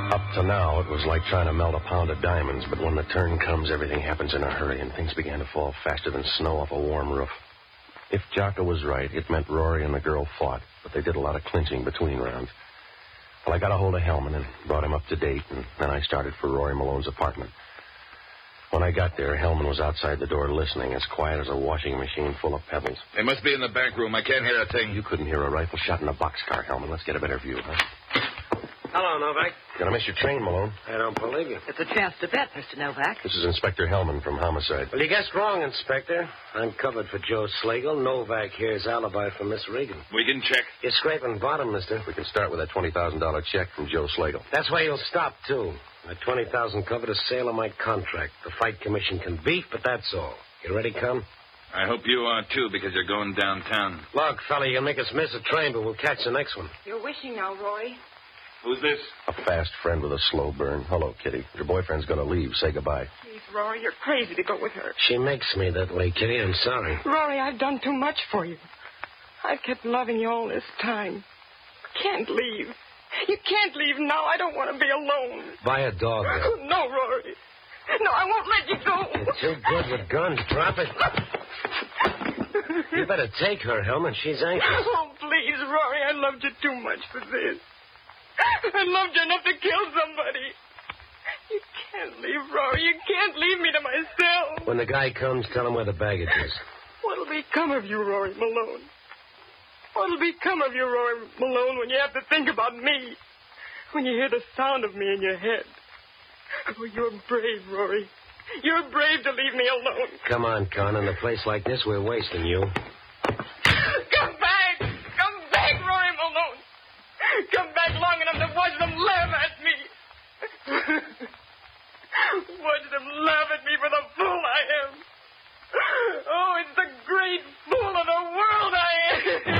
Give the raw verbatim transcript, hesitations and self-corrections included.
Up to now, it was like trying to melt a pound of diamonds, but when the turn comes, everything happens in a hurry, and things began to fall faster than snow off a warm roof. If Jocko was right, it meant Rory and the girl fought, but they did a lot of clinching between rounds. Well, I got a hold of Hellman and brought him up to date, and then I started for Rory Malone's apartment. When I got there, Hellman was outside the door listening, as quiet as a washing machine full of pebbles. They must be in the back room. I can't hear a thing. You couldn't hear a rifle shot in a boxcar, Hellman. Let's get a better view, huh? Hello, Novak. Gonna miss your train, Malone. I don't believe you. It's a chance to bet, Mister Novak. This is Inspector Hellman from Homicide. Well, you guessed wrong, Inspector. I'm covered for Joe Slagle. Novak here's alibi from Miss Regan. We can check. You're scraping bottom, mister. We can start with that twenty thousand dollars check from Joe Slagle. That's where you'll stop, too. That twenty thousand dollars covered a sale of my contract. The fight commission can beat, but that's all. You ready, Con? I hope you are, too, because you're going downtown. Look, fella, you'll make us miss a train, but we'll catch the next one. You're wishing now, Rory. Who's this? A fast friend with a slow burn. Hello, Kitty. Your boyfriend's gonna leave. Say goodbye. Please, Rory, you're crazy to go with her. She makes me that way, Kitty. I'm sorry. Rory, I've done too much for you. I've kept loving you all this time. Can't leave. You can't leave now. I don't want to be alone. Buy a dog. Oh, no, Rory. No, I won't let you go. You're too good with guns. Drop it. You better take her, Hellman. She's anxious. Oh, please, Rory. I loved you too much for this. I loved you enough to kill somebody. You can't leave, Rory. You can't leave me to myself. When the guy comes, tell him where the baggage is. What'll become of you, Rory Malone? What'll become of you, Rory Malone, when you have to think about me? When you hear the sound of me in your head? Oh, you're brave, Rory. You're brave to leave me alone. Come on, Con. In a place like this, we're wasting you. Come back! Come back, Rory Malone! Come back long enough to watch them laugh at me!